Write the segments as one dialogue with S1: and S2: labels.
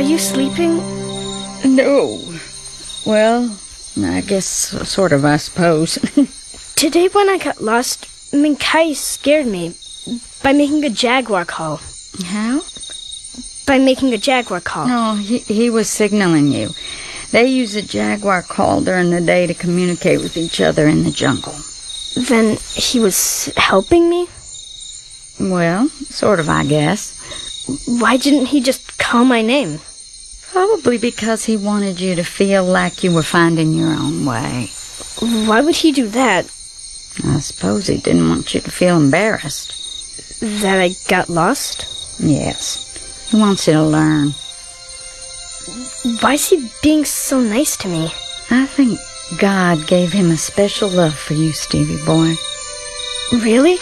S1: you sleeping?
S2: No. Well, I guess sort of, I suppose.
S1: Today when I got lost, Minkai scared me by making a jaguar call.
S2: How?
S1: By making a jaguar call.
S2: No, he was signaling you. They use a jaguar call during the day to communicate with each other in the jungle.
S1: Then he was helping me?
S2: Well, sort of, I guess.
S1: Why didn't he just call my name?
S2: Probably because he wanted you to feel like you were finding your own way.
S1: Why would he do that?
S2: I suppose he didn't want you to feel embarrassed.
S1: That I got lost?
S2: Yes. He wants you to learn.
S1: Why is he being so nice to me?
S2: I think God gave him a special love for you, Stevie boy.
S1: Really?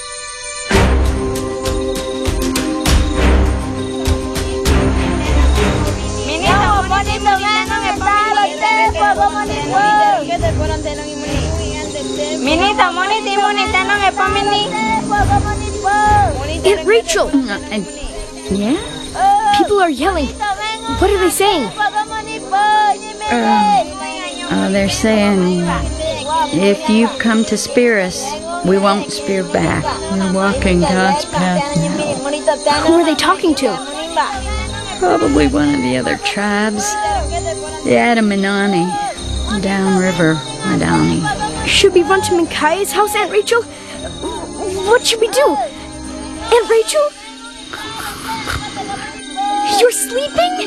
S1: Aunt Rachel!
S2: Yeah?
S1: People are yelling. What are they saying?
S2: They're saying, if you come to spear us, we won't spear back. We're walking God's path now.
S1: Who are they talking to?
S2: Probably one of the other tribes. The Adamanani, downriver Madani.
S1: Should we run to Minkai's house, Aunt Rachel? What should we do? Aunt Rachel? You're sleeping?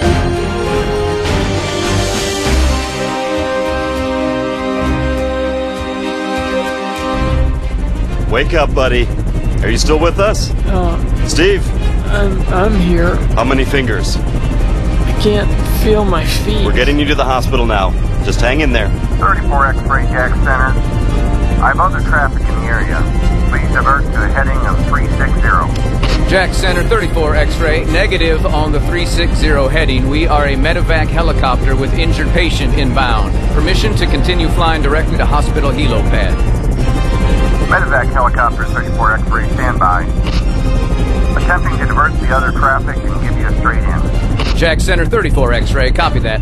S3: Wake up, buddy. Are you still with us? Steve?
S4: I'm here.
S3: How many fingers?
S4: I can't feel my feet.
S3: We're getting you to the hospital now. Just hang in there.
S5: 34 X-ray Jack Center. I have other traffic in the area. Please divert to the heading of 360.
S6: Jack Center, 34 X-ray. Negative on the 360 heading. We are a medevac helicopter with injured patient inbound. Permission to continue flying directly to hospital helipad.
S5: Medevac helicopter 34 X-ray standby. Attempting to divert the other traffic and give you a straight in.
S6: Jack Center, 34 X-ray. Copy that.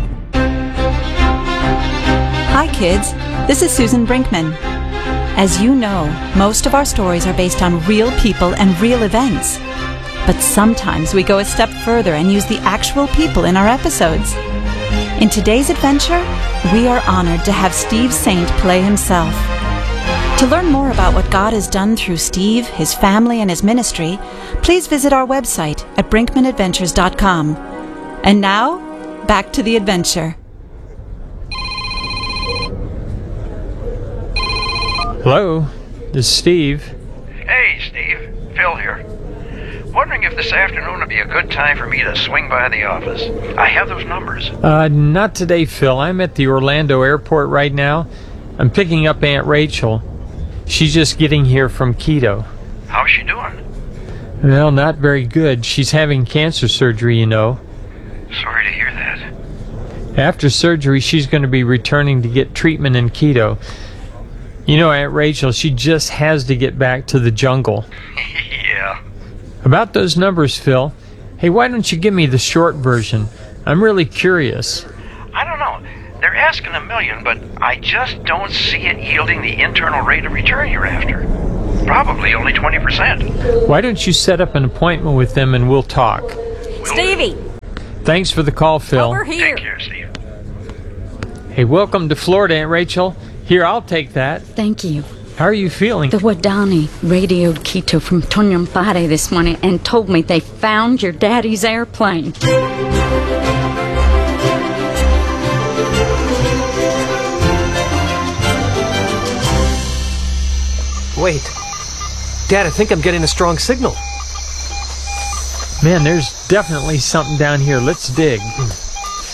S7: Hi kids, this is Susan Brinkman. As you know, most of our stories are based on real people and real events. But sometimes we go a step further and use the actual people in our episodes. In today's adventure, we are honored to have Steve Saint play himself. To learn more about what God has done through Steve, his family, and his ministry, please visit our website at brinkmanadventures.com. And now, back to the adventure.
S4: Hello, this is Steve.
S8: Hey, Steve. Phil here. Wondering if this afternoon would be a good time for me to swing by the office. I have those numbers.
S4: Not today, Phil. I'm at the Orlando airport right now. I'm picking up Aunt Rachel. She's just getting here from Quito.
S8: How's she doing?
S4: Well, not very good. She's having cancer surgery, you know.
S8: Sorry to hear that.
S4: After surgery, she's going to be returning to get treatment in Quito. You know, Aunt Rachel, she just has to get back to the jungle.
S8: Yeah.
S4: About those numbers, Phil. Hey, why don't you give me the short version? I'm really curious.
S8: I don't know. They're asking $1 million, but I just don't see it yielding the internal rate of return you're after. Probably only 20%.
S4: Why don't you set up an appointment with them and we'll talk?
S9: Stevie!
S4: Thanks for the call, Phil.
S9: Over here.
S8: Take care, Steve.
S4: Hey, welcome to Florida, Aunt Rachel. Here, I'll take that.
S2: Thank you.
S4: How are you feeling?
S2: The Wadani radioed Quito from Tonyampare this morning and told me they found your daddy's airplane.
S10: Wait. Dad, I think I'm getting a strong signal.
S4: Man, there's definitely something down here. Let's dig.